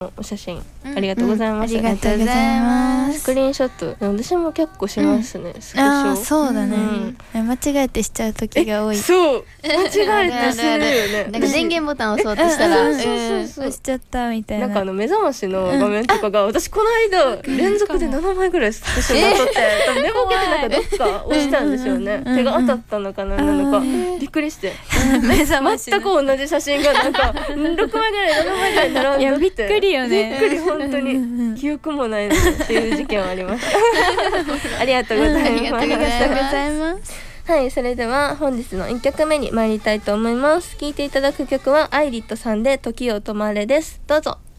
お写真ありがとうございます、 ありがとうございます。 スクリーンショット私も結構しますね、スクショ。 ああそうだね、間違えてしちゃう時が多い。 そう間違えてするよね。 なんか電源ボタン押そうとしたら押しちゃったみたいな。 なんか目覚ましの画面とかが、私この間連続で7枚ぐらいスクショになっとって、多分寝ぼけてなんかどっか押したんですよね。手が当たったのかな、なのかびっくりして、 目覚まし全く同じ写真がなんか6枚ぐらい7枚ぐらい並んでて、 いやびっくりよね。 びっくり、本当に記憶もないっていう事件はありましたありがとうございます。 ありがとうございます。 はい、それでは本日の1曲目に参りたいと思います。聴いていただく曲はアイリットさんで時を止まれです。どうぞ。